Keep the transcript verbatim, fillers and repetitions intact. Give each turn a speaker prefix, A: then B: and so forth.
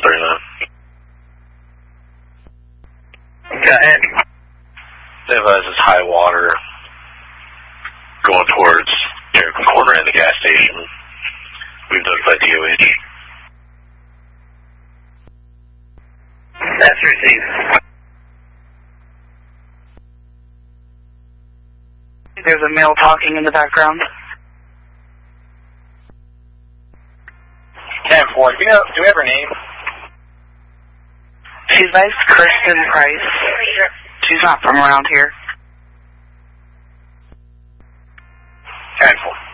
A: thirty-nine.
B: Go ahead.
A: They advise it's high water going towards near the corner of the gas station. We've notified D O H.
B: That's received. There's a male talking in the background.
C: ten four, do we, know, do we have her name?
B: She's Vice Kristen Price. She's not from around here.
C: ten four.